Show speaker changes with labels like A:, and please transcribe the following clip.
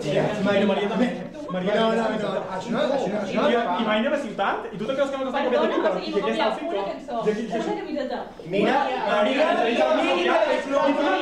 A: Maria també. Maria, no, això no.
B: I mai anem a ciutat? I tu te creus que no t'està copiant el
C: Perdona, o sigui, m'ho canviava una cançó.
B: Mira,
C: Una miqueta.
A: Mira, Maria,